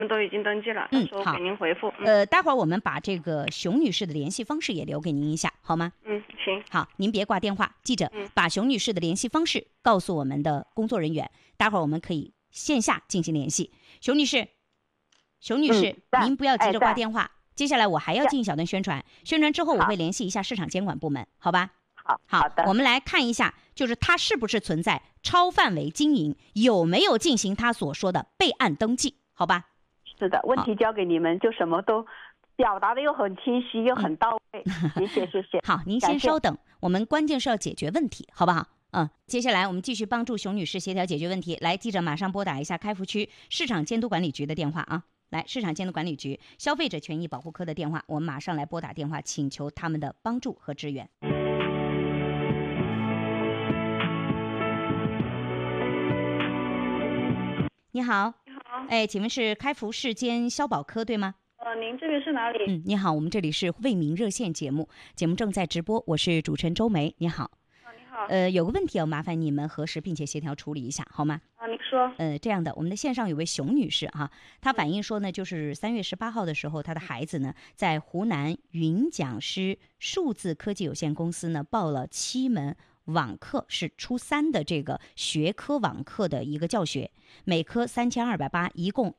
都已经登记了，到时候给您回复。 待会儿我们把这个熊女士的联系方式也留给您一下，好吗？ 行。 好，您别挂电话，记着把熊女士的联系方式告诉我们的工作人员，待会儿我们可以线下进行联系。熊女士，您不要急着挂电话，接下来我还要进一小段宣传，宣传之后我会联系一下市场监管部门，好吧？ 好的， 我们来看一下，就是它是不是存在超范围经营，有没有进行他所说的备案登记，好吧？ 是的，问题交给你们，就什么都表达的又很清晰又很到位。谢谢。 好，您先稍等，我们关键是要解决问题，好不好？接下来我们继续帮助熊女士协调解决问题。来，记者马上拨打一下开福区市场监督管理局的电话啊！来，市场监督管理局消费者权益保护科的电话，我们马上来拨打电话，请求他们的帮助和支援。你好。请问是开福市监消保科对吗？ 您这边是哪里？ 你好，我们这里是为民热线节目正在直播，我是主持人周梅。你好。 你好。 有个问题要麻烦你们核实并且协调处理一下，好吗？ 您说。 这样的，我们的线上有位熊女士哈，她反映说呢，就是3月18号的时候，她的孩子呢在湖南云讲师数字科技有限公司呢报了7门网课，是初3的这个学科网课的一个教学，每科3280，一共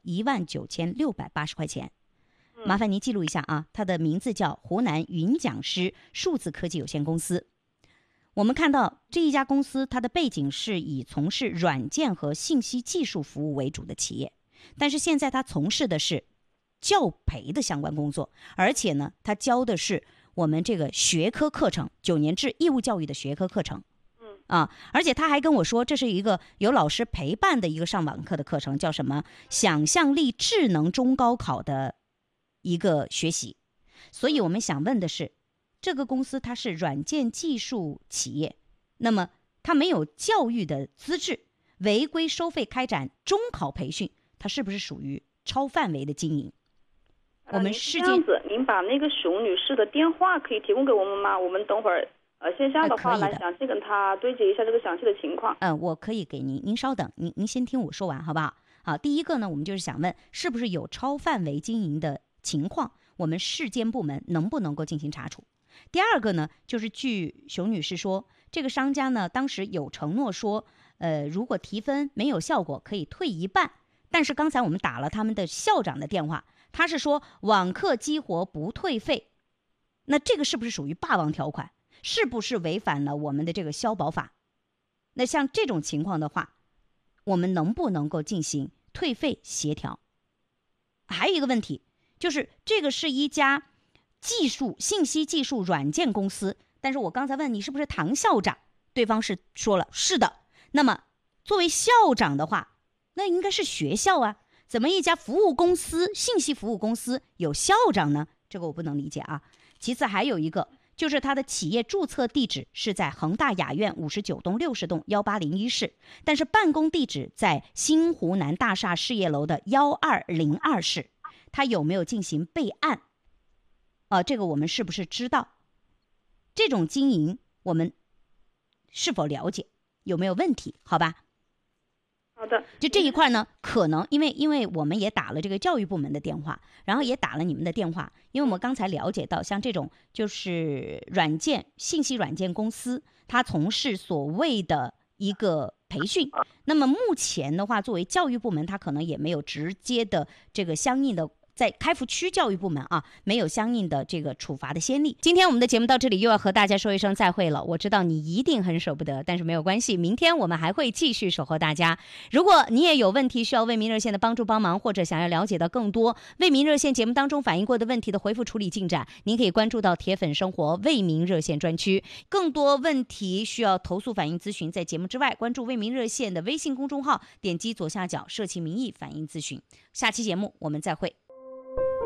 19680块钱。麻烦您记录一下啊，它的名字叫湖南云讲师数字科技有限公司。我们看到这一家公司，它的背景是以从事软件和信息技术服务为主的企业，但是现在它从事的是教培的相关工作，而且呢，它教的是我们这个学科课程，9年制义务教育的学科课程。而且他还跟我说，这是一个有老师陪伴的一个上网课的课程，叫什么想象力智能中高考的一个学习。所以我们想问的是，这个公司它是软件技术企业，那么它没有教育的资质，违规收费开展中考培训，它是不是属于超范围的经营？我们是这样子，您把那个熊女士的电话可以提供给我们吗？我们等会儿线下的话来详细跟她对接一下这个详细的情况。 我可以给您稍等，您先听我说完好不好？好，第一个呢，我们就是想问，是不是有超范围经营的情况，我们市监部门能不能够进行查处？第二个呢，就是据熊女士说，这个商家呢当时有承诺说，如果提分没有效果可以退一半，但是刚才我们打了他们的校长的电话，他是说网课激活不退费，那这个是不是属于霸王条款？是不是违反了我们的这个消保法？那像这种情况的话，我们能不能够进行退费协调？还有一个问题，就是这个是一家信息技术软件公司，但是我刚才问你是不是唐校长，对方是说了是的。那么作为校长的话，那应该是学校啊，怎么一家服务公司，信息服务公司有校长呢？这个我不能理解啊。其次还有一个，就是他的企业注册地址是在恒大雅苑59栋60栋1801室，但是办公地址在新湖南大厦事业楼的1202室，他有没有进行备案？这个我们是不是知道？这种经营我们是否了解？有没有问题？好吧。 好的， 就这一块呢，可能因为我们也打了这个教育部门的电话，然后也打了你们的电话，因为我们刚才了解到，像这种就是信息软件公司，它从事所谓的一个培训，那么目前的话，作为教育部门，它可能也没有直接的这个相应的。在开福区教育部门啊，没有相应的这个处罚的先例。今天我们的节目到这里又要和大家说一声再会了。我知道你一定很舍不得，但是没有关系，明天我们还会继续守候大家。如果你也有问题需要为民热线的帮助帮忙，或者想要了解到更多为民热线节目当中反映过的问题的回复处理进展，您可以关注到铁粉生活为民热线专区。更多问题需要投诉反映咨询，在节目之外关注为民热线的微信公众号，点击左下角社企民意反映咨询。下期节目我们再会。